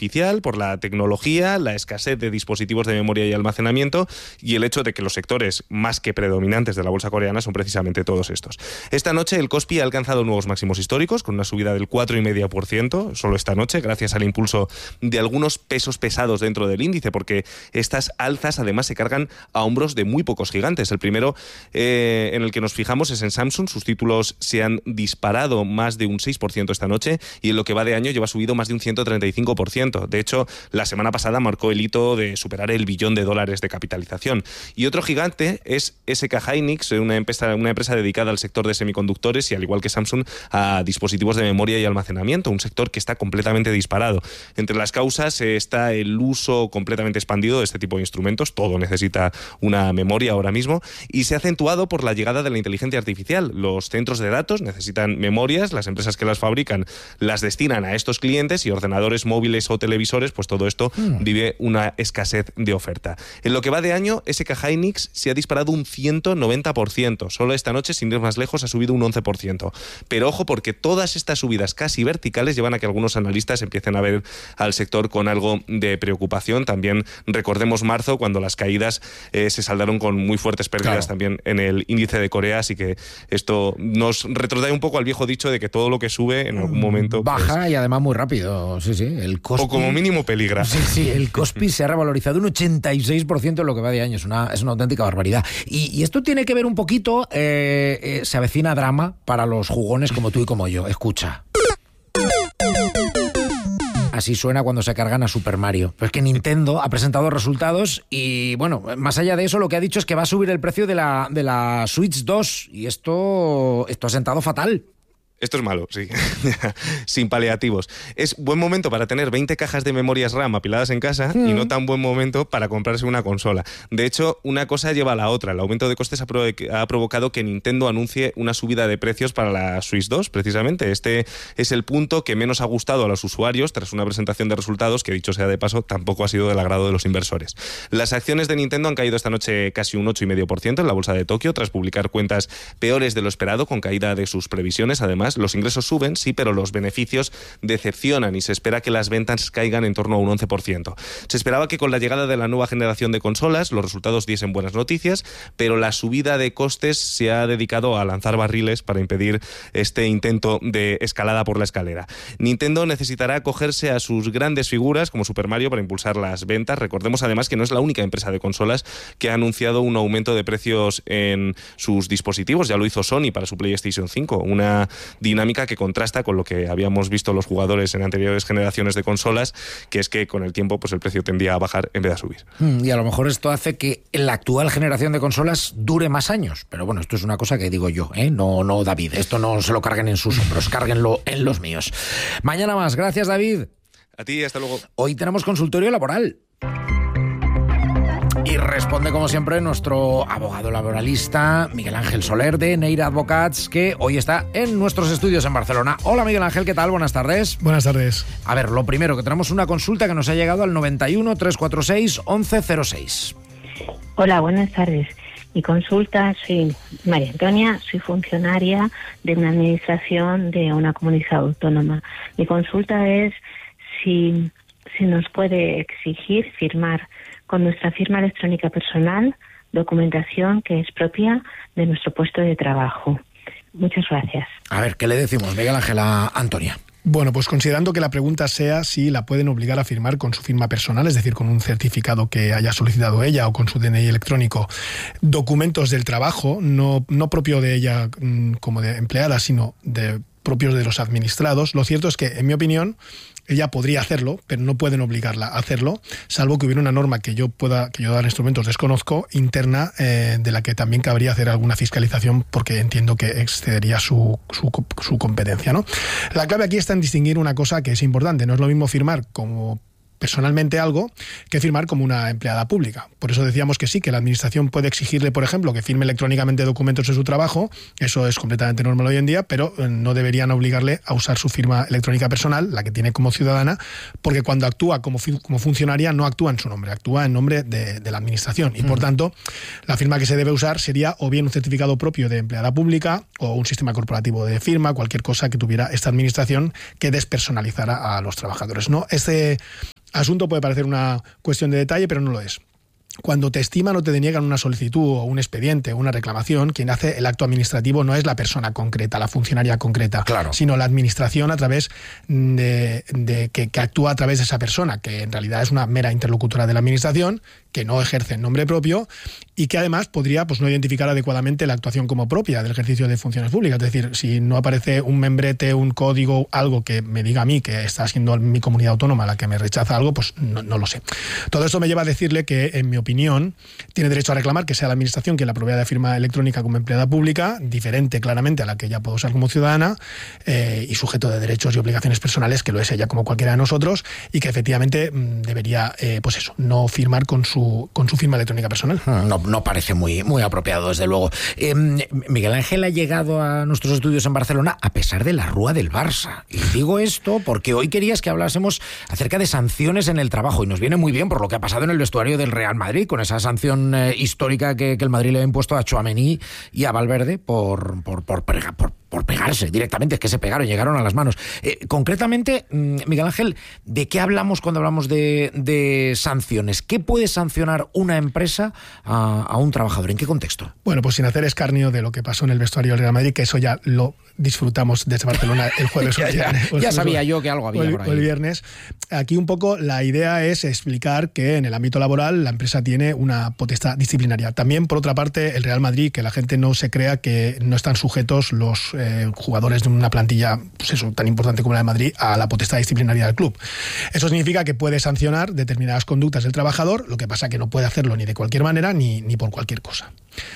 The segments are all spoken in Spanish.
artificial, por la tecnología, la escasez de dispositivos de memoria y almacenamiento y el hecho de que los sectores más que predominantes de la bolsa coreana son precisamente todos estos. Esta noche el Kospi ha alcanzado nuevos máximos históricos con una subida del 4,5% solo esta noche, gracias al impulso de algunos pesos pesados dentro del índice, porque estas alzas además se cargan a hombros de muy pocos gigantes. El primero en el que nos fijamos es en Samsung. Sus títulos se han disparado más de un 6% esta noche y en lo que va de año lleva subido más de un 135%. De hecho, la semana pasada marcó el hito de superar el $1 billón de capitalización. Y otro gigante es SK Hynix, una empresa dedicada al sector de semiconductores y, al igual que Samsung, a dispositivos de memoria y almacenamiento, un sector que está completamente disparado. Entre las causas está el uso completamente expandido de este tipo de instrumentos. Todo necesita una memoria ahora mismo y se ha acentuado por la llegada de la inteligencia artificial. Los centros de datos necesitan memorias, las empresas que las fabrican las destinan a estos clientes y ordenadores móviles o televisores, pues todo esto vive una escasez de oferta. En lo que va de año, SK Hynix se ha disparado un 190%. Solo esta noche, sin ir más lejos, ha subido un 11%. Pero ojo, porque todas estas subidas casi verticales llevan a que algunos analistas empiecen a ver al sector con algo de preocupación. También recordemos marzo, cuando las caídas se saldaron con muy fuertes pérdidas también en el índice de Corea, así que esto nos retrotrae un poco al viejo dicho de que todo lo que sube en algún momento baja, pues, y además muy rápido. Sí, el Kospi, o como mínimo peligra. Sí, el Kospi se ha revalorizado un 86% en lo que va de año. Es una auténtica barbaridad. Y esto tiene que ver un poquito, se avecina drama para los jugones como tú y como yo. Escucha. Así suena cuando se cargan a Super Mario. Pero es que Nintendo ha presentado resultados y, bueno, más allá de eso, lo que ha dicho es que va a subir el precio de la Switch 2 y esto ha sentado fatal. Esto es malo, sí. Sin paliativos. Es buen momento para tener 20 cajas de memorias RAM apiladas en casa y no tan buen momento para comprarse una consola. De hecho, una cosa lleva a la otra. El aumento de costes ha provocado que Nintendo anuncie una subida de precios para la Switch 2, precisamente. Este es el punto que menos ha gustado a los usuarios tras una presentación de resultados que, dicho sea de paso, tampoco ha sido del agrado de los inversores. Las acciones de Nintendo han caído esta noche casi un 8,5% en la bolsa de Tokio tras publicar cuentas peores de lo esperado, con caída de sus previsiones. Además, los ingresos suben, sí, pero los beneficios decepcionan y se espera que las ventas caigan en torno a un 11%. Se esperaba que con la llegada de la nueva generación de consolas los resultados diesen buenas noticias, pero la subida de costes se ha dedicado a lanzar barriles para impedir este intento de escalada por la escalera. Nintendo necesitará acogerse a sus grandes figuras como Super Mario para impulsar las ventas. Recordemos además que no es la única empresa de consolas que ha anunciado un aumento de precios en sus dispositivos. Ya lo hizo Sony para su PlayStation 5, una dinámica que contrasta con lo que habíamos visto los jugadores en anteriores generaciones de consolas, que es que con el tiempo pues el precio tendía a bajar en vez de a subir. Y a lo mejor esto hace que la actual generación de consolas dure más años, pero bueno, esto es una cosa que digo yo, no David, esto no se lo carguen en sus hombros, cárguenlo en los míos. Mañana más, gracias David. A ti, hasta luego. Hoy tenemos consultorio laboral. Y responde, como siempre, nuestro abogado laboralista, Miguel Ángel Soler, de Neira Advocats, que hoy está en nuestros estudios en Barcelona. Hola, Miguel Ángel, ¿qué tal? Buenas tardes. Buenas tardes. A ver, lo primero, que tenemos una consulta que nos ha llegado al 91 346 1106. Hola, buenas tardes. Mi consulta, soy María Antonia, soy funcionaria de una administración de una comunidad autónoma. Mi consulta es si nos puede exigir firmar con nuestra firma electrónica personal documentación que es propia de nuestro puesto de trabajo. Muchas gracias. A ver, ¿qué le decimos, Miguel Ángel, a Antonia? Bueno, pues considerando que la pregunta sea si la pueden obligar a firmar con su firma personal, es decir, con un certificado que haya solicitado ella o con su DNI electrónico, documentos del trabajo, no propio de ella como de empleada, sino propios de los administrados. Lo cierto es que, en mi opinión, ella podría hacerlo, pero no pueden obligarla a hacerlo, salvo que hubiera una norma que yo dar instrumentos desconozco, interna, de la que también cabría hacer alguna fiscalización, porque entiendo que excedería su competencia, ¿no? La clave aquí está en distinguir una cosa que es importante. No es lo mismo firmar como personalmente algo que firmar como una empleada pública. Por eso decíamos que sí, que la administración puede exigirle, por ejemplo, que firme electrónicamente documentos de su trabajo. Eso es completamente normal hoy en día, pero no deberían obligarle a usar su firma electrónica personal, la que tiene como ciudadana, porque cuando actúa como funcionaria no actúa en su nombre, actúa en nombre de la administración. Y por tanto, la firma que se debe usar sería o bien un certificado propio de empleada pública o un sistema corporativo de firma, cualquier cosa que tuviera esta administración que despersonalizara a los trabajadores, ¿no? asunto puede parecer una cuestión de detalle, pero no lo es. Cuando te estiman o te deniegan una solicitud o un expediente o una reclamación, quien hace el acto administrativo no es la persona concreta, la funcionaria concreta, sino la administración a través que actúa a través de esa persona, que en realidad es una mera interlocutora de la administración, que no ejerce en nombre propio y que además podría no identificar adecuadamente la actuación como propia del ejercicio de funciones públicas. Es decir, si no aparece un membrete, un código, algo que me diga a mí que está siendo mi comunidad autónoma la que me rechaza algo, pues no lo sé. Todo esto me lleva a decirle que, en mi opinión, tiene derecho a reclamar que sea la administración quien la provea de firma electrónica como empleada pública, diferente claramente a la que ella puede usar como ciudadana, y sujeto de derechos y obligaciones personales, que lo es ella como cualquiera de nosotros, y que efectivamente debería, no firmar con su firma electrónica personal. No parece muy apropiado, desde luego. Miguel Ángel ha llegado a nuestros estudios en Barcelona a pesar de la rúa del Barça. Y digo esto porque hoy querías que hablásemos acerca de sanciones en el trabajo, y nos viene muy bien por lo que ha pasado en el vestuario del Real Madrid, con esa sanción histórica que el Madrid le ha impuesto a Tchouaméni y a Valverde por pegarse directamente, es que se pegaron, llegaron a las manos. Concretamente, Miguel Ángel, ¿de qué hablamos cuando hablamos de sanciones? ¿Qué puede sancionar una empresa a un trabajador? ¿En qué contexto? Bueno, pues sin hacer escarnio de lo que pasó en el vestuario del Real Madrid, que eso ya lo disfrutamos desde Barcelona el jueves. ya sabía yo que algo había por ahí. O el viernes. Aquí un poco la idea es explicar que en el ámbito laboral la empresa tiene una potestad disciplinaria. También, por otra parte, el Real Madrid, que la gente no se crea que no están sujetos los jugadores de una plantilla tan importante como la de Madrid a la potestad disciplinaria del club. Eso significa que puede sancionar determinadas conductas del trabajador, lo que pasa que no puede hacerlo ni de cualquier manera ni por cualquier cosa.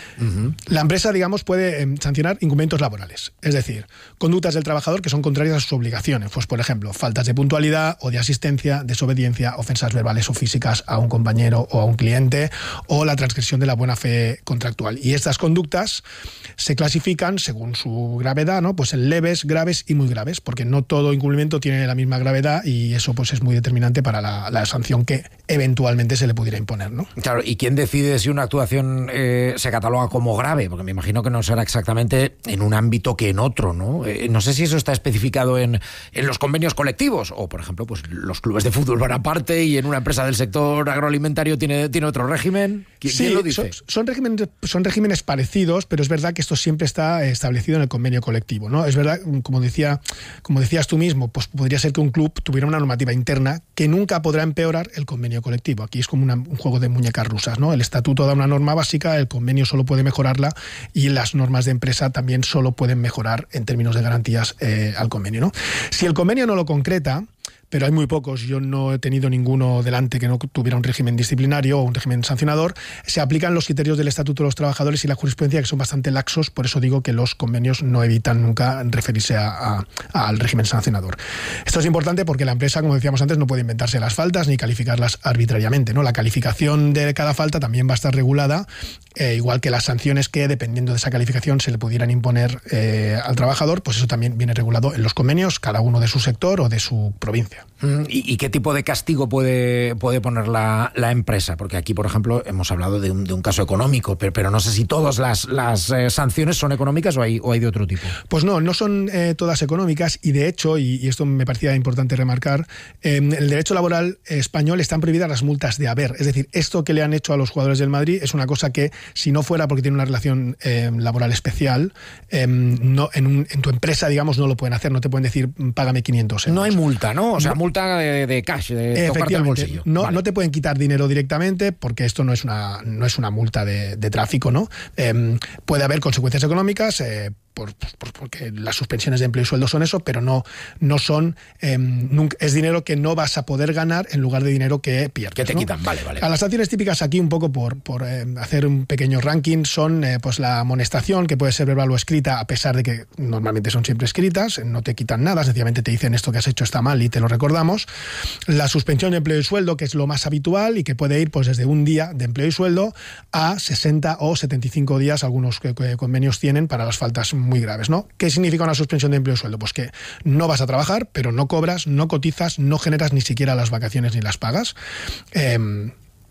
La empresa, digamos, puede sancionar incumplimientos laborales, es decir, conductas del trabajador que son contrarias a sus obligaciones, pues por ejemplo, faltas de puntualidad o de asistencia, desobediencia, ofensas verbales o físicas a un compañero o a un cliente, o la transgresión de la buena fe contractual. Y estas conductas se clasifican según su gravedad, ¿no? Pues en leves, graves y muy graves, porque no todo incumplimiento tiene la misma gravedad, y eso pues es muy determinante para la sanción que eventualmente se le pudiera imponer, ¿no? Claro, ¿y quién decide si una actuación se cataloga como grave? Porque me imagino que no será exactamente en un ámbito que en otro, ¿no? No sé si eso está especificado en los convenios colectivos, o por ejemplo, pues los clubes de fútbol van aparte y en una empresa del sector agroalimentario tiene otro régimen. ¿Quién lo dice? Son regímenes parecidos, pero es verdad que esto siempre está establecido en el convenio colectivo, ¿no? Es verdad, como decías tú mismo, pues podría ser que un club tuviera una normativa interna que nunca podrá empeorar el convenio colectivo. Aquí es como un juego de muñecas rusas, ¿no? El estatuto da una norma básica, el convenio solo puede mejorarla, y las normas de empresa también solo pueden mejorar en términos de garantías al convenio, ¿no? Si el convenio no lo concreta, pero hay muy pocos, yo no he tenido ninguno delante que no tuviera un régimen disciplinario o un régimen sancionador, se aplican los criterios del Estatuto de los Trabajadores y la jurisprudencia, que son bastante laxos, por eso digo que los convenios no evitan nunca referirse al régimen sancionador. Esto es importante porque la empresa, como decíamos antes, no puede inventarse las faltas ni calificarlas arbitrariamente, ¿no? La calificación de cada falta también va a estar regulada, igual que las sanciones que, dependiendo de esa calificación, se le pudieran imponer al trabajador, pues eso también viene regulado en los convenios, cada uno de su sector o de su provincia. ¿Y qué tipo de castigo puede poner la empresa? Porque aquí, por ejemplo, hemos hablado de un caso económico, pero no sé si todas las sanciones son económicas o hay de otro tipo. Pues no son todas económicas, y de hecho, y esto me parecía importante remarcar, en el derecho laboral español están prohibidas las multas de haber. Es decir, esto que le han hecho a los jugadores del Madrid es una cosa que, si no fuera porque tiene una relación laboral especial, en tu empresa, digamos, no lo pueden hacer, no te pueden decir págame 500 euros. No hay multa, ¿no? O sea, multa de cash, de tocarte el bolsillo. No te pueden quitar dinero directamente, porque esto no es una multa de tráfico, ¿no? Puede haber consecuencias económicas, porque las suspensiones de empleo y sueldo son eso, pero no son, es dinero que no vas a poder ganar en lugar de dinero que pierdes. Que te quitan, vale. A las sanciones típicas aquí, un poco por hacer un pequeño ranking, son pues la amonestación, que puede ser verbal o escrita, a pesar de que normalmente son siempre escritas, no te quitan nada, sencillamente te dicen esto que has hecho está mal y te lo recordamos. La suspensión de empleo y sueldo, que es lo más habitual y que puede ir pues desde un día de empleo y sueldo a 60 o 75 días, algunos convenios tienen para las faltas muy graves, ¿no? ¿Qué significa una suspensión de empleo y sueldo? Pues que no vas a trabajar, pero no cobras, no cotizas, no generas ni siquiera las vacaciones ni las pagas.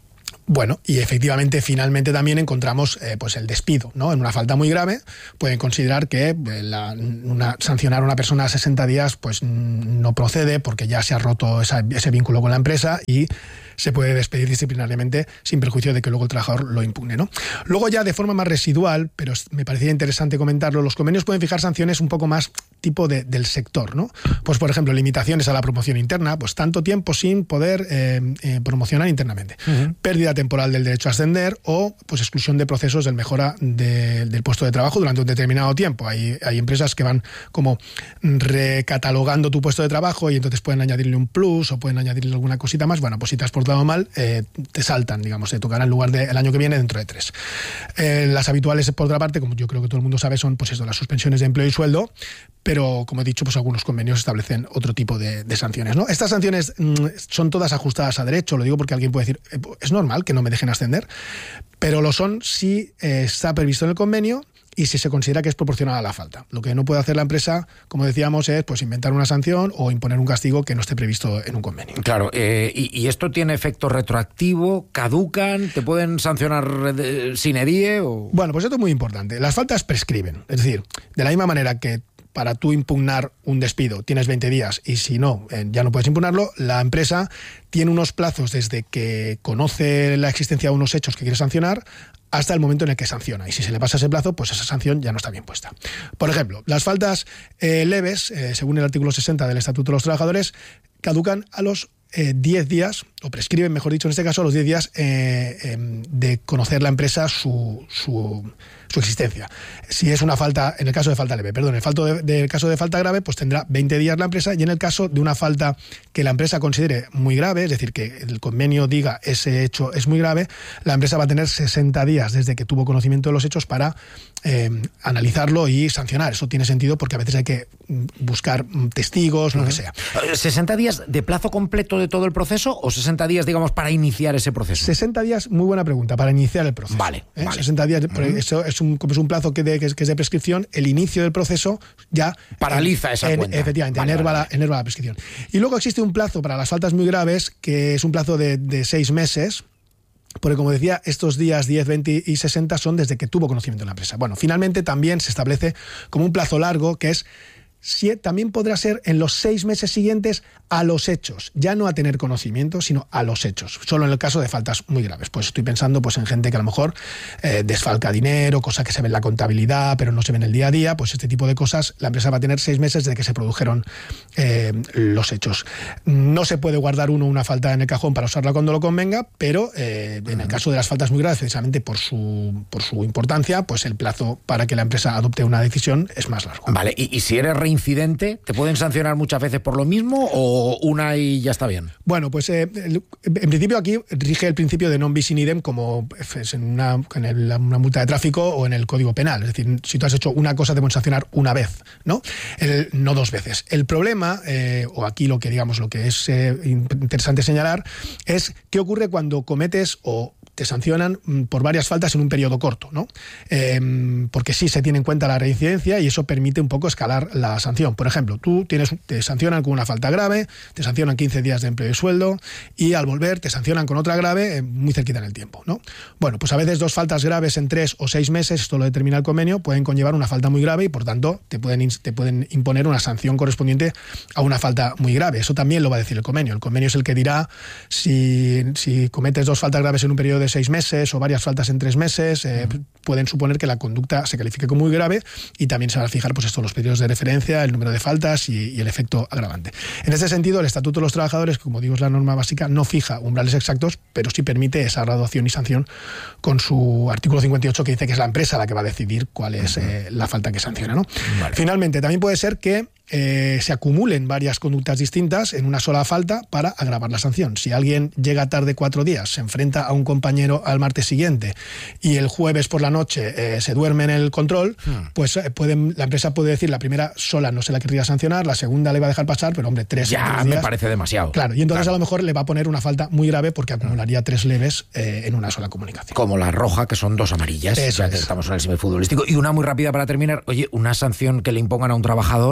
Bueno, y efectivamente, finalmente también encontramos pues el despido, ¿no? En una falta muy grave, pueden considerar que sancionar a una persona a 60 días pues no procede porque ya se ha roto ese vínculo con la empresa y se puede despedir disciplinariamente sin perjuicio de que luego el trabajador lo impugne, ¿no? Luego ya de forma más residual, pero me parecía interesante comentarlo, los convenios pueden fijar sanciones un poco más tipo del sector, ¿no? Pues por ejemplo, limitaciones a la promoción interna, pues tanto tiempo sin poder promocionar internamente, pérdida temporal del derecho a ascender o pues exclusión de procesos de mejora del puesto de trabajo durante un determinado tiempo. Hay empresas que van como recatalogando tu puesto de trabajo y entonces pueden añadirle un plus o pueden añadirle alguna cosita más. Bueno, pues si te has portado mal, te saltan, digamos, te tocará en lugar del año que viene dentro de 3. Las habituales, por otra parte, como yo creo que todo el mundo sabe, son pues eso, las suspensiones de empleo y sueldo, pero como he dicho, pues algunos convenios establecen otro tipo de sanciones, ¿no? Estas sanciones son todas ajustadas a derecho, lo digo porque alguien puede decir, es normal que no me dejen ascender, pero lo son si está previsto en el convenio y si se considera que es proporcional a la falta. Lo que no puede hacer la empresa, como decíamos, es pues inventar una sanción o imponer un castigo que no esté previsto en un convenio. Claro, y esto tiene efecto retroactivo, caducan, te pueden sancionar sine die o... Bueno, pues esto es muy importante. Las faltas prescriben, es decir, de la misma manera que para tú impugnar un despido tienes 20 días y si no, ya no puedes impugnarlo, la empresa tiene unos plazos desde que conoce la existencia de unos hechos que quiere sancionar hasta el momento en el que sanciona. Y si se le pasa ese plazo, pues esa sanción ya no está bien puesta. Por ejemplo, las faltas leves, según el artículo 60 del Estatuto de los Trabajadores, caducan a los 10 días, o prescriben, mejor dicho, en este caso, a los 10 días de conocer la empresa su existencia. Si es una falta, en el caso de falta leve, perdón, en el caso de falta grave, pues tendrá 20 días la empresa, y en el caso de una falta que la empresa considere muy grave, es decir, que el convenio diga ese hecho es muy grave, la empresa va a tener 60 días desde que tuvo conocimiento de los hechos para analizarlo y sancionar. Eso tiene sentido porque a veces hay que buscar testigos, lo que sea. ¿60 días de plazo completo de todo el proceso o 60 días, digamos, para iniciar ese proceso? 60 días, muy buena pregunta, para iniciar el proceso. Vale. 60 días, eso es un plazo que es de prescripción, el inicio del proceso ya paraliza esa cuenta. Efectivamente, enerva la prescripción. Y luego existe un plazo para las faltas muy graves, que es un plazo de 6 meses, porque como decía, estos días 10, 20 y 60 son desde que tuvo conocimiento de la empresa. Bueno, finalmente también se establece como un plazo largo, que es también podrá ser en los 6 meses siguientes a los hechos, ya no a tener conocimiento, sino a los hechos, solo en el caso de faltas muy graves. Pues estoy pensando pues en gente que a lo mejor desfalca dinero, cosa que se ve en la contabilidad, pero no se ve en el día a día, pues este tipo de cosas, la empresa va a tener 6 meses desde que se produjeron los hechos. No se puede guardar una falta en el cajón para usarla cuando lo convenga, pero en el caso de las faltas muy graves, precisamente por su importancia, pues el plazo para que la empresa adopte una decisión es más largo. Vale, y si eres reincidente, ¿te pueden sancionar muchas veces por lo mismo o una y ya está bien? Bueno, pues en principio aquí rige el principio de non bis in idem, como en una multa de tráfico o en el Código Penal. Es decir, si tú has hecho una cosa te pueden sancionar una vez, ¿no? No 2 veces. El problema, o aquí lo que es interesante señalar, es qué ocurre cuando cometes o te sancionan por varias faltas en un periodo corto, ¿no? Porque sí se tiene en cuenta la reincidencia y eso permite un poco escalar la sanción. Por ejemplo, te sancionan con una falta grave, te sancionan 15 días de empleo y sueldo y al volver te sancionan con otra grave muy cerquita en el tiempo, ¿no? Bueno, pues a veces 2 faltas graves en 3 o 6 meses, esto lo determina el convenio, pueden conllevar una falta muy grave y por tanto te pueden imponer una sanción correspondiente a una falta muy grave. Eso también lo va a decir el convenio. El convenio es el que dirá si cometes 2 faltas graves en un periodo de 6 meses o varias faltas en 3 meses, pueden suponer que la conducta se califique como muy grave y también se van a fijar pues los periodos de referencia, el número de faltas y el efecto agravante. En este sentido, el Estatuto de los Trabajadores, como digo, es la norma básica, no fija umbrales exactos, pero sí permite esa graduación y sanción con su artículo 58 que dice que es la empresa la que va a decidir cuál es la falta que sanciona, ¿no? Vale. Finalmente, también puede ser que se acumulen varias conductas distintas en una sola falta para agravar la sanción. Si alguien llega tarde 4 días, se enfrenta a un compañero al martes siguiente y el jueves por la noche se duerme en el control, pues la empresa puede decir, la primera sola no se la querría sancionar, la segunda le va a dejar pasar, pero hombre, 3 ya días, me parece demasiado. Claro, y entonces a lo mejor le va a poner una falta muy grave porque acumularía 3 leves en una sola comunicación. Como la roja, que son 2 amarillas. Eso ya que estamos en el semifutbolístico. Y una muy rápida para terminar. Oye, una sanción que le impongan a un trabajador,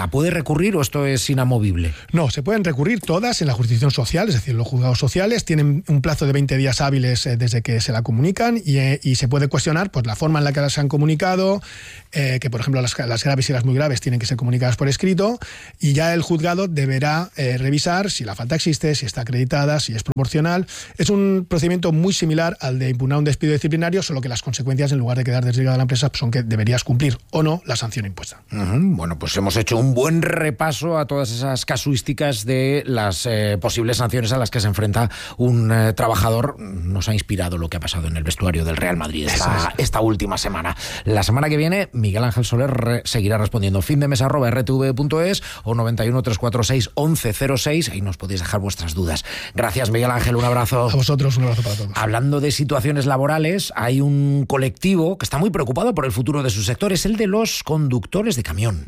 ¿La puede recurrir o esto es inamovible? No, se pueden recurrir todas en la jurisdicción social, es decir, los juzgados sociales tienen un plazo de 20 días hábiles desde que se la comunican y se puede cuestionar pues la forma en la que las han comunicado, que por ejemplo las graves y las muy graves tienen que ser comunicadas por escrito, y ya el juzgado deberá revisar si la falta existe, si está acreditada, si es proporcional. Es un procedimiento muy similar al de impugnar un despido disciplinario, solo que las consecuencias, en lugar de quedar desligada de la empresa, son que deberías cumplir o no la sanción impuesta. Bueno, pues hemos hecho un buen repaso a todas esas casuísticas de las posibles sanciones a las que se enfrenta un trabajador. Nos ha inspirado lo que ha pasado en el vestuario del Real Madrid esta última semana. La semana que viene, Miguel Ángel Soler seguirá respondiendo. findemesa@rtv.es o 91 346 1106. Ahí nos podéis dejar vuestras dudas. Gracias, Miguel Ángel. Un abrazo. A vosotros, un abrazo para todos. Hablando de situaciones laborales, hay un colectivo que está muy preocupado por el futuro de su sector. Es el de los conductores de camión.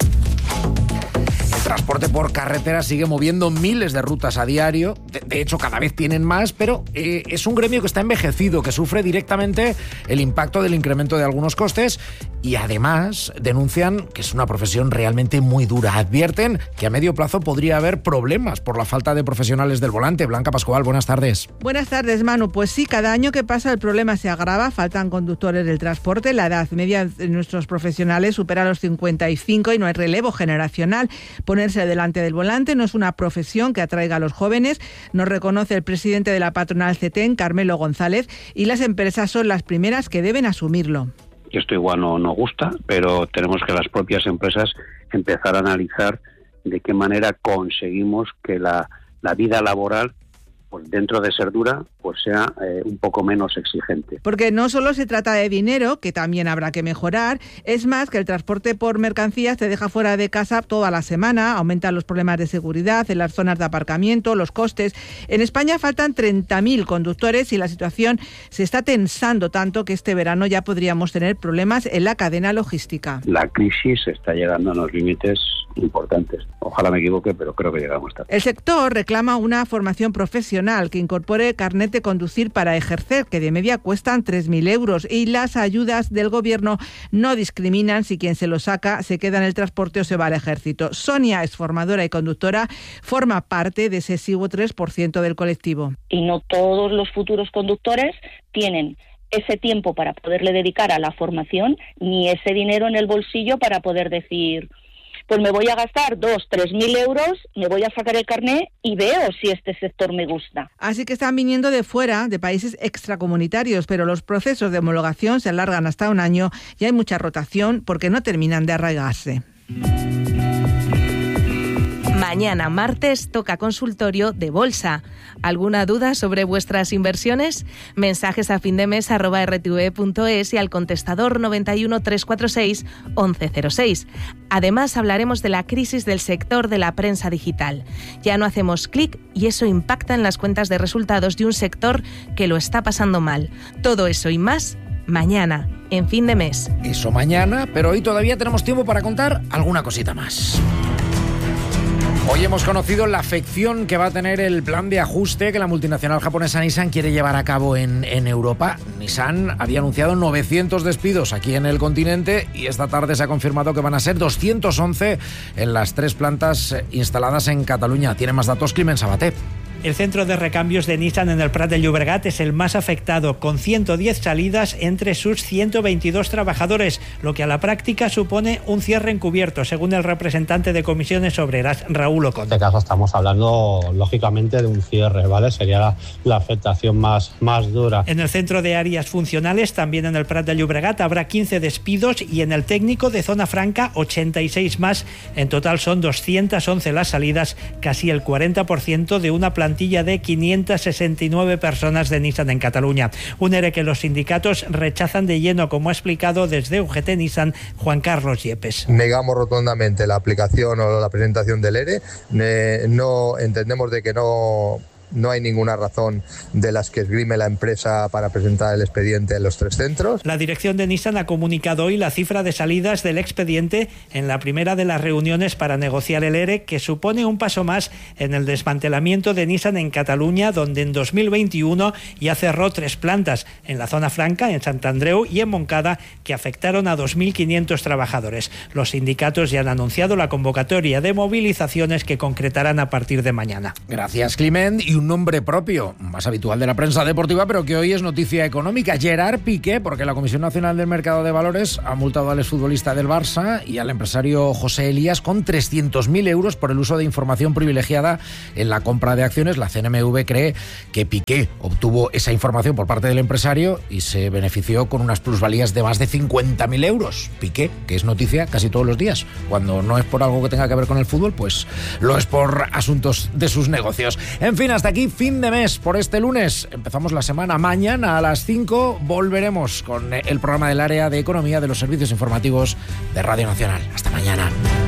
El transporte por carretera sigue moviendo miles de rutas a diario. De hecho, cada vez tienen más, pero es un gremio que está envejecido, que sufre directamente el impacto del incremento de algunos costes y además denuncian que es una profesión realmente muy dura. Advierten que a medio plazo podría haber problemas por la falta de profesionales del volante. Blanca Pascual, buenas tardes. Buenas tardes, Manu. Pues sí, cada año que pasa el problema se agrava, faltan conductores del transporte, la edad media de nuestros profesionales supera los 55 y no hay relevo generacional. Ponerse delante del volante no es una profesión que atraiga a los jóvenes, nos reconoce el presidente de la patronal CETEN, Carmelo González, y las empresas son las primeras que deben asumirlo. Esto igual no gusta, pero tenemos que las propias empresas empezar a analizar de qué manera conseguimos que la vida laboral, pues dentro de ser dura, pues sea un poco menos exigente. Porque no solo se trata de dinero, que también habrá que mejorar, es más que el transporte por mercancías te deja fuera de casa toda la semana, aumentan los problemas de seguridad en las zonas de aparcamiento, los costes. En España faltan 30.000 conductores y la situación se está tensando tanto que este verano ya podríamos tener problemas en la cadena logística. La crisis está llegando a unos límites importantes. Ojalá me equivoque, pero creo que llegamos tarde. El sector reclama una formación profesional que incorpore carnet de conducir para ejercer, que de media cuestan 3.000 euros, y las ayudas del gobierno no discriminan si quien se lo saca se queda en el transporte o se va al ejército. Sonia es formadora y conductora, forma parte de ese exiguo 3% del colectivo. Y no todos los futuros conductores tienen ese tiempo para poderle dedicar a la formación, ni ese dinero en el bolsillo para poder decir, pues me voy a gastar 2.000-3.000 euros, me voy a sacar el carné y veo si este sector me gusta. Así que están viniendo de fuera, de países extracomunitarios, pero los procesos de homologación se alargan hasta un año y hay mucha rotación porque no terminan de arraigarse. Mañana, martes, toca consultorio de bolsa. ¿Alguna duda sobre vuestras inversiones? Mensajes a findemesa@rtv.es y al contestador 91 346 1106. Además, hablaremos de la crisis del sector de la prensa digital. Ya no hacemos clic y eso impacta en las cuentas de resultados de un sector que lo está pasando mal. Todo eso y más mañana, en Fin de Mes. Eso mañana, pero hoy todavía tenemos tiempo para contar alguna cosita más. Hoy hemos conocido la afección que va a tener el plan de ajuste que la multinacional japonesa Nissan quiere llevar a cabo en Europa. Nissan había anunciado 900 despidos aquí en el continente y esta tarde se ha confirmado que van a ser 211 en las 3 plantas instaladas en Cataluña. Tiene más datos Climent Sabaté. El centro de recambios de Nissan en el Prat de Llobregat es el más afectado, con 110 salidas entre sus 122 trabajadores, lo que a la práctica supone un cierre encubierto, según el representante de Comisiones Obreras, Raúl Ocon. En este caso estamos hablando, lógicamente, de un cierre, ¿vale? Sería la afectación más dura. En el centro de áreas funcionales, también en el Prat de Llobregat, habrá 15 despidos y en el técnico de zona franca 86 más. En total son 211 las salidas, casi el 40% de una plantilla de 569 personas de Nissan en Cataluña. Un ERE que los sindicatos rechazan de lleno, como ha explicado desde UGT Nissan Juan Carlos Yepes. Negamos rotundamente la aplicación o la presentación del ERE. No entendemos de que no no hay ninguna razón de las que esgrime la empresa para presentar el expediente en los 3 centros. La dirección de Nissan ha comunicado hoy la cifra de salidas del expediente en la primera de las reuniones para negociar el ERE, que supone un paso más en el desmantelamiento de Nissan en Cataluña, donde en 2021 ya cerró 3 plantas, en la zona franca, en Sant Andreu y en Montcada, que afectaron a 2.500 trabajadores. Los sindicatos ya han anunciado la convocatoria de movilizaciones que concretarán a partir de mañana. Gracias, Climent. Y un nombre propio, más habitual de la prensa deportiva, pero que hoy es noticia económica. Gerard Piqué, porque la Comisión Nacional del Mercado de Valores ha multado al exfutbolista del Barça y al empresario José Elías con 300.000 euros por el uso de información privilegiada en la compra de acciones. La CNMV cree que Piqué obtuvo esa información por parte del empresario y se benefició con unas plusvalías de más de 50.000 euros. Piqué, que es noticia casi todos los días. Cuando no es por algo que tenga que ver con el fútbol, pues lo es por asuntos de sus negocios. En fin, hasta aquí fin de mes por este lunes. Empezamos la semana mañana a las 5. Volveremos con el programa del área de economía de los servicios informativos de Radio Nacional. Hasta mañana.